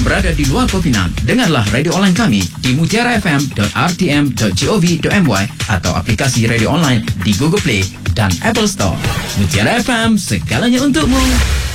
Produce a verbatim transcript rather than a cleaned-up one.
yang berada di luar Pinang, dengarlah radio online kami di mutiara f m dot r t m dot gov dot m y atau aplikasi radio online di Google Play dan Apple Store. Mutiara F M, segalanya untukmu.